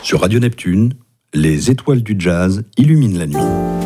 Sur Radio Neptune, les étoiles du jazz illuminent la nuit.